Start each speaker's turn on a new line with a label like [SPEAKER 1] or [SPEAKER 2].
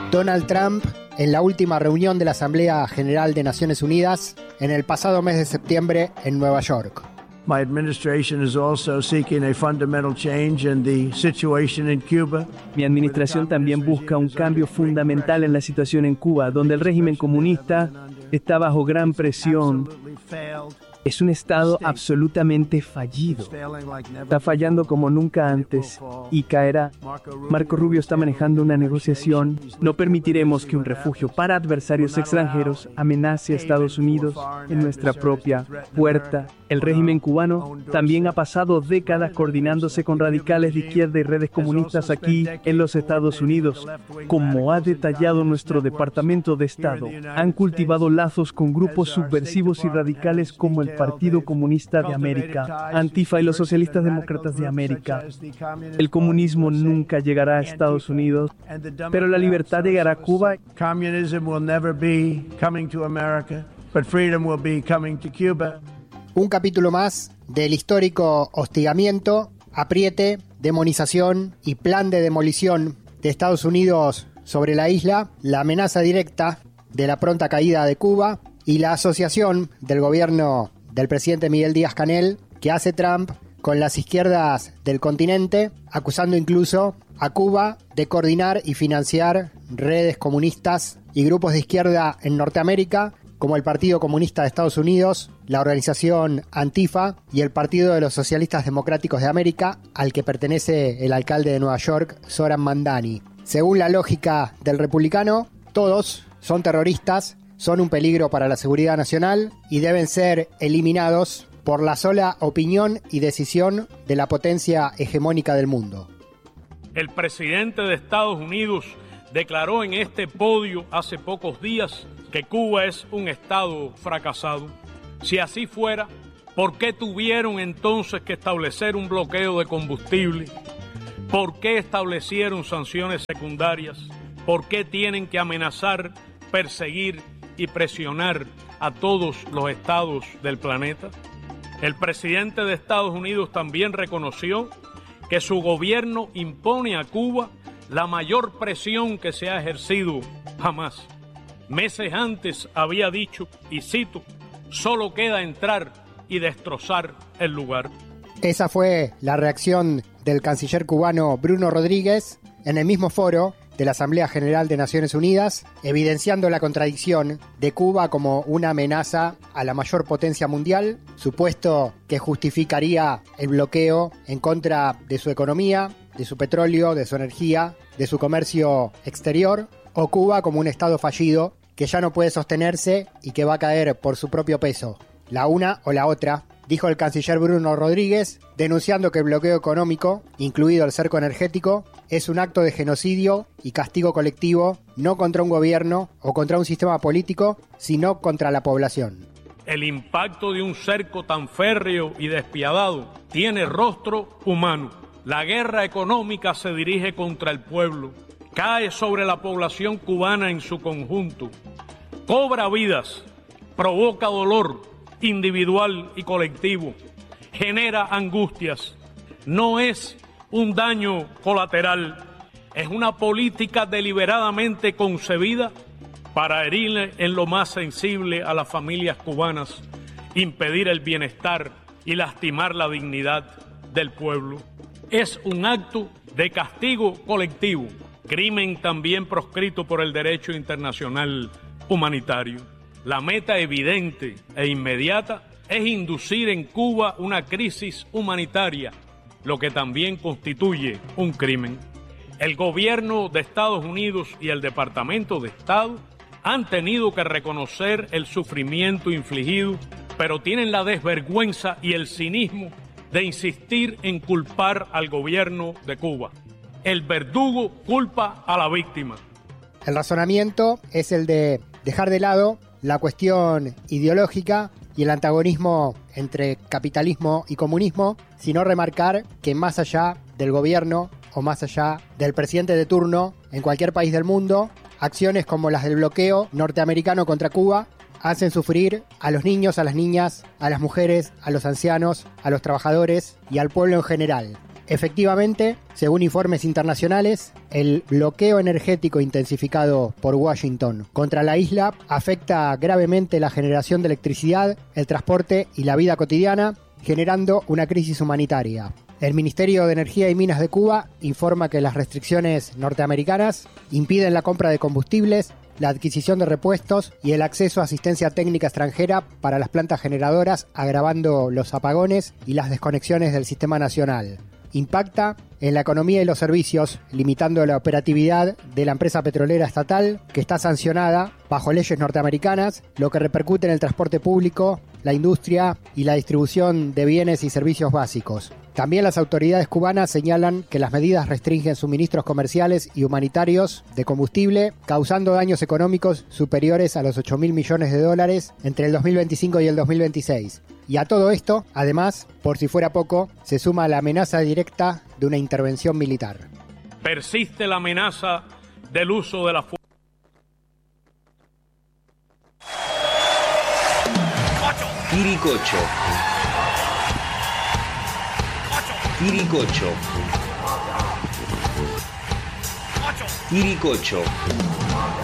[SPEAKER 1] Donald Trump, en la última reunión de la Asamblea General de Naciones Unidas, en el pasado mes de septiembre en Nueva York.
[SPEAKER 2] My administration is also seeking a fundamental change in the situation in Cuba.
[SPEAKER 3] Mi administración también busca un cambio fundamental en la situación en Cuba, donde el régimen comunista está bajo gran presión. Es un estado absolutamente fallido. Está fallando como nunca antes y caerá. Marco Rubio está manejando una negociación. No permitiremos que un refugio para adversarios extranjeros amenace a Estados Unidos en nuestra propia puerta. El régimen cubano también ha pasado décadas coordinándose con radicales de izquierda y redes comunistas aquí en los Estados Unidos. Como ha detallado nuestro Departamento de Estado, han cultivado lazos con grupos subversivos y radicales como el Partido Comunista de América, Antifa y los Socialistas Demócratas de América. El comunismo nunca llegará a Estados Unidos, pero la libertad llegará a Cuba.
[SPEAKER 2] Communism will never be coming to America, but freedom will be coming to Cuba.
[SPEAKER 1] Un capítulo más del histórico hostigamiento, apriete, demonización y plan de demolición de Estados Unidos sobre la isla, la amenaza directa de la pronta caída de Cuba y la asociación del gobierno del presidente Miguel Díaz-Canel que hace Trump con las izquierdas del continente, acusando incluso a Cuba de coordinar y financiar redes comunistas y grupos de izquierda en Norteamérica, como el Partido Comunista de Estados Unidos, la organización Antifa y el Partido de los Socialistas Democráticos de América, al que pertenece el alcalde de Nueva York, Zoran Mandani. Según la lógica del republicano, todos son terroristas, son un peligro para la seguridad nacional y deben ser eliminados por la sola opinión y decisión de la potencia hegemónica del mundo.
[SPEAKER 4] El presidente de Estados Unidos declaró en este podio hace pocos días que Cuba es un estado fracasado. Si así fuera, ¿por qué tuvieron entonces que establecer un bloqueo de combustible? ¿Por qué establecieron sanciones secundarias? ¿Por qué tienen que amenazar, perseguir y presionar a todos los estados del planeta? El presidente de Estados Unidos también reconoció que su gobierno impone a Cuba la mayor presión que se ha ejercido jamás. Meses antes había dicho, y cito, solo queda entrar y destrozar el lugar.
[SPEAKER 1] Esa fue la reacción del canciller cubano Bruno Rodríguez en el mismo foro de la Asamblea General de Naciones Unidas, evidenciando la contradicción de Cuba como una amenaza a la mayor potencia mundial, supuesto que justificaría el bloqueo en contra de su economía, de su petróleo, de su energía, de su comercio exterior, o Cuba como un estado fallido que ya no puede sostenerse y que va a caer por su propio peso. La una o la otra, dijo el canciller Bruno Rodríguez, denunciando que el bloqueo económico, incluido el cerco energético, es un acto de genocidio y castigo colectivo, no contra un gobierno o contra un sistema político, sino contra la población.
[SPEAKER 4] El impacto de un cerco tan férreo y despiadado tiene rostro humano. La guerra económica se dirige contra el pueblo, cae sobre la población cubana en su conjunto, cobra vidas, provoca dolor individual y colectivo, genera angustias. No es un daño colateral, es una política deliberadamente concebida para herir en lo más sensible a las familias cubanas, impedir el bienestar y lastimar la dignidad del pueblo. Es un acto de castigo colectivo, crimen también proscrito por el derecho internacional humanitario. La meta evidente e inmediata es inducir en Cuba una crisis humanitaria, lo que también constituye un crimen. El gobierno de Estados Unidos y el Departamento de Estado han tenido que reconocer el sufrimiento infligido, pero tienen la desvergüenza y el cinismo de insistir en culpar al gobierno de Cuba. El verdugo culpa a la víctima.
[SPEAKER 1] El razonamiento es el de dejar de lado la cuestión ideológica y el antagonismo entre capitalismo y comunismo, sino remarcar que más allá del gobierno o más allá del presidente de turno en cualquier país del mundo, acciones como las del bloqueo norteamericano contra Cuba hacen sufrir a los niños, a las niñas, a las mujeres, a los ancianos, a los trabajadores y al pueblo en general. Efectivamente, según informes internacionales, el bloqueo energético intensificado por Washington contra la isla afecta gravemente la generación de electricidad, el transporte y la vida cotidiana, generando una crisis humanitaria. El Ministerio de Energía y Minas de Cuba informa que las restricciones norteamericanas impiden la compra de combustibles, la adquisición de repuestos y el acceso a asistencia técnica extranjera para las plantas generadoras, agravando los apagones y las desconexiones del sistema nacional. Impacta en la economía y los servicios, limitando la operatividad de la empresa petrolera estatal, que está sancionada bajo leyes norteamericanas, lo que repercute en el transporte público, la industria y la distribución de bienes y servicios básicos. También las autoridades cubanas señalan que las medidas restringen suministros comerciales y humanitarios de combustible, causando daños económicos superiores a los $8.000 millones entre el 2025 y el 2026. Y a todo esto, además, por si fuera poco, se suma la amenaza directa de una intervención militar.
[SPEAKER 4] Persiste la amenaza del uso de la fuerza.
[SPEAKER 5] Tiricocho. Tiricocho. Tiricocho.